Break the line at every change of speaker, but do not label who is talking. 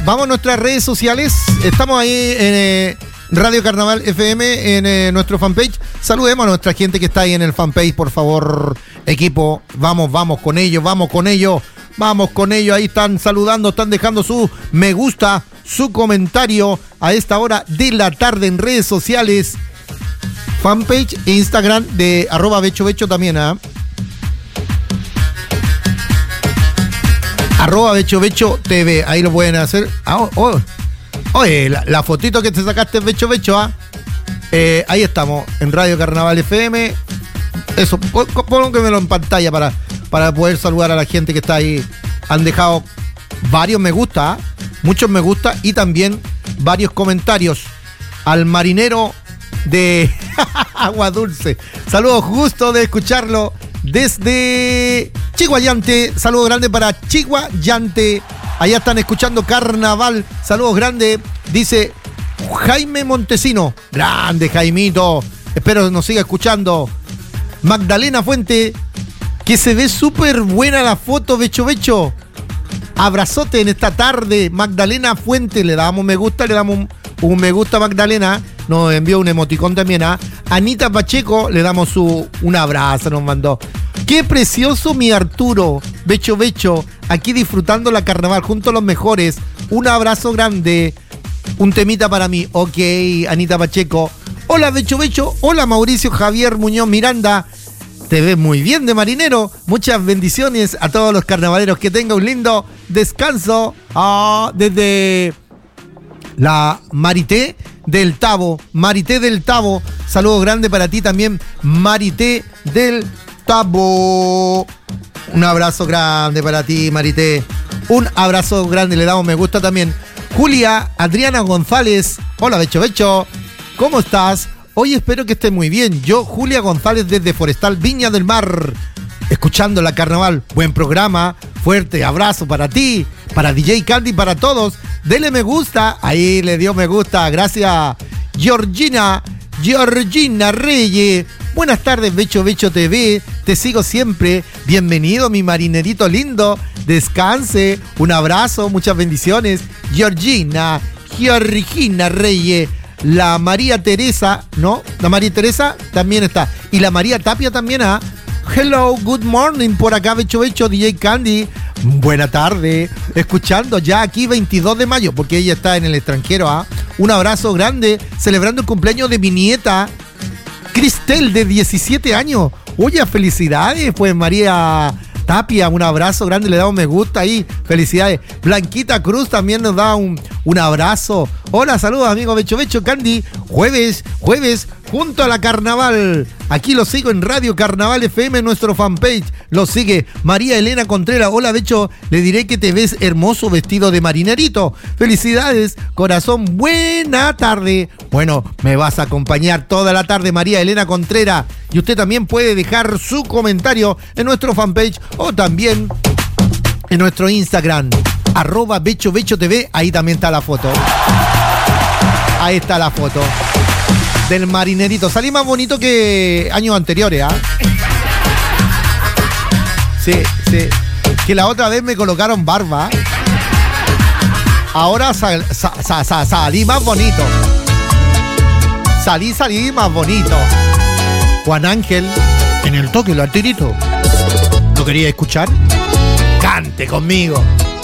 vamos a nuestras redes sociales. Estamos ahí en Radio Carnaval FM, en nuestro fanpage. Saludemos a nuestra gente que está ahí en el fanpage, por favor, equipo. Vamos con ellos. Ahí están saludando, están dejando su me gusta, su comentario a esta hora de la tarde en redes sociales. Fanpage e Instagram de @bechobecho también, @bechobecho.tv. Ahí lo pueden hacer. Oye, la fotito que te sacaste, Becho, ahí estamos, en Radio Carnaval FM. Eso, pónganmelo en pantalla para poder saludar a la gente que está ahí. Han dejado varios me gusta, muchos me gusta y también varios comentarios. Al marinero de Agua Dulce, saludos, gusto de escucharlo desde Chiguayante. Saludos grande para Chiguayante. Allá están escuchando Carnaval. Saludos grande. Dice Jaime Montesino. Grande, Jaimito. Espero nos siga escuchando. Magdalena Fuente. Que se ve súper buena la foto, Becho. Abrazote en esta tarde. Magdalena Fuente. Le damos me gusta, un me gusta a Magdalena. Nos envió un emoticón también a Anita Pacheco. Le damos un abrazo, nos mandó. Qué precioso mi Arturo. Becho. Aquí disfrutando la carnaval junto a los mejores. Un abrazo grande. Un temita para mí. Ok, Anita Pacheco. Hola, Becho. Hola, Mauricio Javier Muñoz Miranda. Te ves muy bien de marinero. Muchas bendiciones a todos los carnavaleros. Que tenga un lindo descanso. Desde la Marité del Tabo. Saludos grande para ti también, Marité del Tabo. Un abrazo grande para ti, Marité. Un abrazo grande, le damos me gusta también. Julia Adriana González. Hola, Becho. ¿Cómo estás? Hoy espero que estés muy bien. Yo, Julia González, desde Forestal Viña del Mar, escuchando la carnaval. Buen programa, fuerte abrazo para ti, para DJ Candy, para todos. Dele me gusta, ahí le dio me gusta, gracias. Georgina Reyes. Buenas tardes, Becho TV, te sigo siempre. Bienvenido, mi marinerito lindo. Descanse, un abrazo, muchas bendiciones. Georgina Reyes. La María Teresa, ¿no? La María Teresa también está. Y la María Tapia también, Hello, good morning, por acá, Becho, DJ Candy. Buena tarde, escuchando ya aquí 22 de mayo, porque ella está en el extranjero, Un abrazo grande, celebrando el cumpleaños de mi nieta, Cristel, de 17 años. Oye, felicidades, pues, María Tapia, un abrazo grande, le damos me gusta ahí, felicidades. Blanquita Cruz también nos da un abrazo. Hola, saludos, amigo Becho Candy. Jueves, junto a la carnaval. Aquí lo sigo en Radio Carnaval FM, en nuestro fanpage. Lo sigue María Elena Contreras. Hola, Becho, le diré que te ves hermoso vestido de marinerito. Felicidades, corazón, buena tarde. Bueno, me vas a acompañar toda la tarde, María Elena Contreras. Y usted también puede dejar su comentario en nuestro fanpage o también en nuestro Instagram, @BechoTV. Ahí también está la foto. Ahí está la foto del marinerito. Salí más bonito que años anteriores, Sí. Que la otra vez me colocaron barba. Ahora salí más bonito. Salí más bonito. Juan Ángel, en el toque, el artirito. ¿Lo quería escuchar? Cante conmigo.